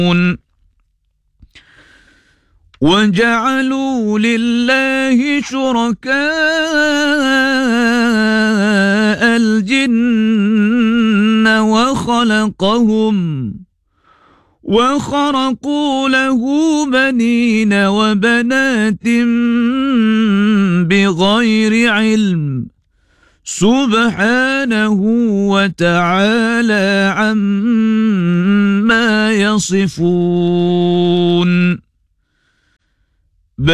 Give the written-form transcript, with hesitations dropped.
وجعلوا لله شركاء الجن وخرقوا له بنين وبنات بغير علم سبحانه وتعالى عما يصفون.